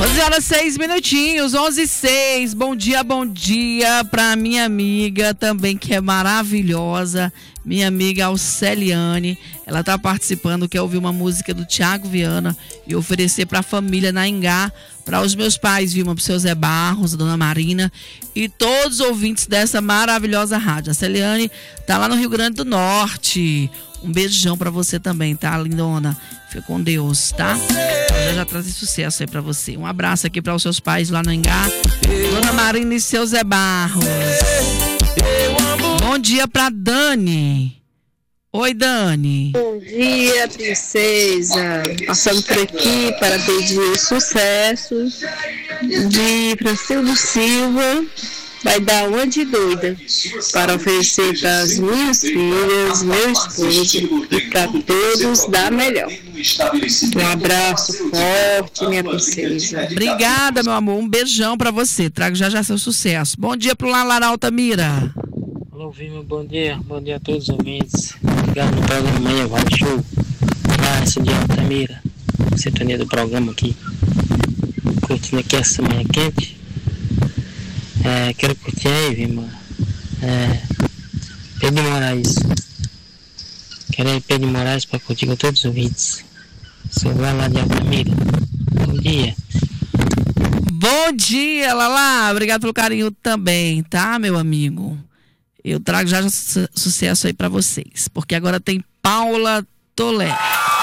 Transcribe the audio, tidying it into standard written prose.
11 horas 6 minutinhos, 11:06. Bom dia pra minha amiga também, que é maravilhosa, minha amiga Alceliane. Ela tá participando, quer ouvir uma música do Thiago Viana e oferecer pra família na Engá, para os meus pais, Vilma, pro seu Zé Barros, a dona Marina e todos os ouvintes dessa maravilhosa rádio. A Celiane tá lá no Rio Grande do Norte. Um beijão pra você também, tá, lindona? Fica com Deus, tá? Eu já traz sucesso aí pra você. Um abraço aqui para os seus pais lá no Engá, dona Marina e seu Zé Barros. Bom dia pra Dani. Oi, Dani. Bom dia, princesa. Passando por aqui para pedir o sucesso de Francisco Silva. Vai dar uma de doida para oferecer para as minhas filhas, meu esposo e para todos da melhor. Um abraço forte, minha princesa. Obrigada, meu amor. Um beijão para você. Trago já seu sucesso. Bom dia pro Lalara Altamira. Alô, Vilma, bom dia a todos os ouvintes. Obrigado no programa Manhã Vale Show. Márcio de Altamira, sintonia do programa aqui. Curtindo aqui essa manhã quente. Quero curtir aí, Vilma. Pedro de Moraes. Quero ir Pedro de Moraes para curtir com todos os ouvintes. Sou lá de Altamira. Bom dia. Bom dia, Lala. Obrigado pelo carinho também, tá, meu amigo? Eu trago já sucesso aí pra vocês, porque agora tem Paula Tolé.